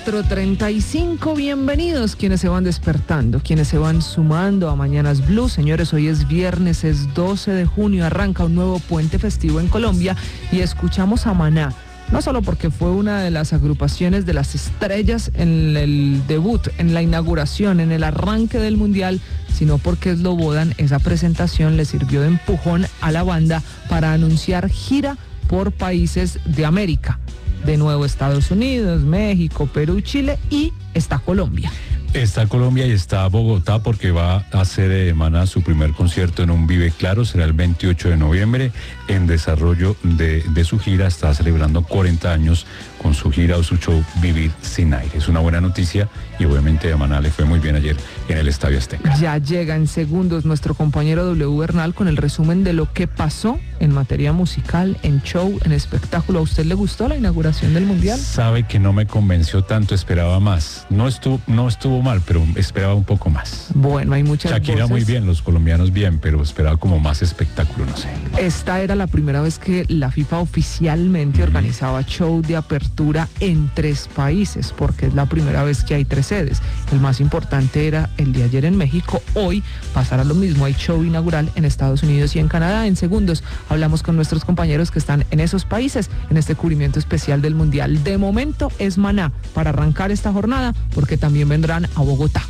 4:35, bienvenidos quienes se van despertando, quienes se van sumando a Mañanas Blue. Señores, hoy es viernes, es 12 de junio, arranca un nuevo puente festivo en Colombia y escuchamos a Maná. No solo porque fue una de las agrupaciones de las estrellas en el debut, en la inauguración, en el arranque del Mundial, sino porque Slobodan, esa presentación le sirvió de empujón a la banda para anunciar gira por países de América. De nuevo Estados Unidos, México, Perú, Chile y está Colombia. Está Colombia y está Bogotá porque va a hacer Maná su primer concierto en un Vive Claro, será el 28 de noviembre. En desarrollo de su gira, está celebrando 40 años con su gira o su show Vivir Sin Aire. Es una buena noticia y obviamente a Maná le fue muy bien ayer en el Estadio Azteca. Ya llega en segundos nuestro compañero W Bernal con el resumen de lo que pasó en materia musical, en show, en espectáculo. ¿A usted le gustó la inauguración del Mundial? Sabe que no me convenció tanto, esperaba más. No estuvo mal, pero esperaba un poco más. Bueno, hay muchas Shakira voces. Muy bien, los colombianos bien, pero esperaba como más espectáculo, no sé. Esta era la primera vez que la FIFA oficialmente organizaba show de apertura en 3 países, porque es la primera vez que hay 3 sedes. El más importante era el de ayer en México. Hoy pasará lo mismo, hay show inaugural en Estados Unidos y en Canadá. En segundos hablamos con nuestros compañeros que están en esos países en este cubrimiento especial del Mundial. De momento es Maná para arrancar esta jornada, porque también vendrán a Bogotá.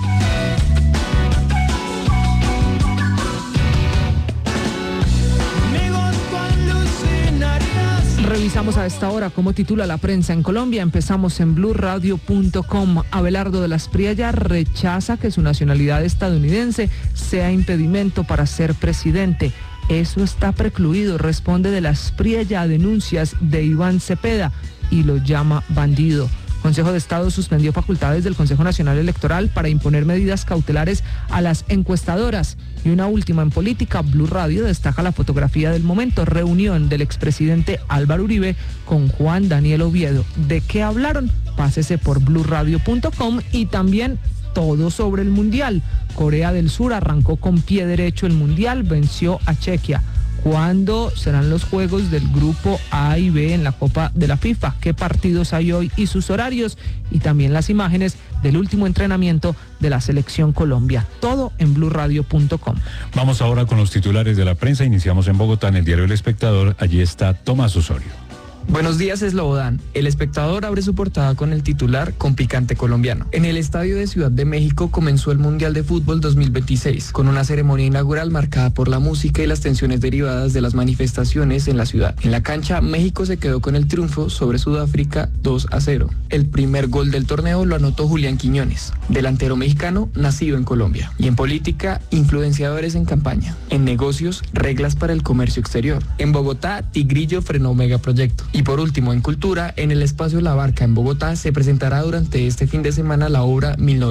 Revisamos a esta hora cómo titula la prensa en Colombia. Empezamos en BluRadio.com. Abelardo de las Priella rechaza que su nacionalidad estadounidense sea impedimento para ser presidente. Eso está precluido, responde de las Priella a denuncias de Iván Cepeda y lo llama bandido. Consejo de Estado suspendió facultades del Consejo Nacional Electoral para imponer medidas cautelares a las encuestadoras. Y una última en política, Blue Radio destaca la fotografía del momento, reunión del expresidente Álvaro Uribe con Juan Daniel Oviedo. ¿De qué hablaron? Pásese por BluRadio.com y también todo sobre el Mundial. Corea del Sur arrancó con pie derecho el Mundial, venció a Chequia. ¿Cuándo serán los juegos del grupo A y B en la Copa de la FIFA? ¿Qué partidos hay hoy y sus horarios? Y también las imágenes del último entrenamiento de la Selección Colombia. Todo en BluRadio.com. Vamos ahora con los titulares de la prensa. Iniciamos en Bogotá, en el diario El Espectador. Allí está Tomás Osorio. Buenos días, Slobodan. El Espectador abre su portada con el titular con picante colombiano. En el estadio de Ciudad de México comenzó el Mundial de Fútbol 2026, con una ceremonia inaugural marcada por la música y las tensiones derivadas de las manifestaciones en la ciudad. En la cancha, México se quedó con el triunfo sobre Sudáfrica 2-0. El primer gol del torneo lo anotó Julián Quiñones, delantero mexicano nacido en Colombia. Y en política, influenciadores en campaña. En negocios, reglas para el comercio exterior. En Bogotá, Tigrillo frenó megaproyecto. Y por último, en cultura, en el espacio La Barca en Bogotá se presentará durante este fin de semana la obra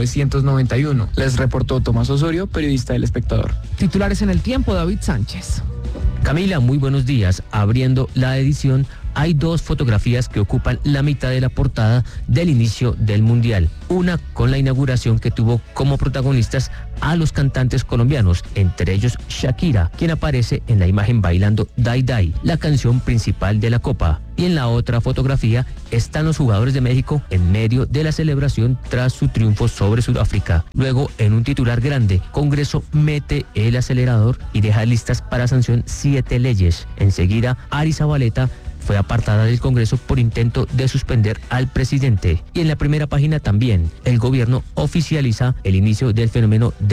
1991. Les reportó Tomás Osorio, periodista del Espectador. Titulares en El Tiempo, David Sánchez. Camila, muy buenos días. Abriendo la edición, hay 2 fotografías que ocupan la mitad de la portada del inicio del Mundial. Una con la inauguración que tuvo como protagonistas a los cantantes colombianos, entre ellos Shakira, quien aparece en la imagen bailando Dai Dai, la canción principal de la Copa. Y en la otra fotografía están los jugadores de México en medio de la celebración tras su triunfo sobre Sudáfrica. Luego, en un titular grande, Congreso mete el acelerador y deja listas para sanción 7 leyes. Enseguida, Ari Zabaleta fue apartada del Congreso por intento de suspender al presidente. Y en la primera página también, el gobierno oficializa el inicio del fenómeno de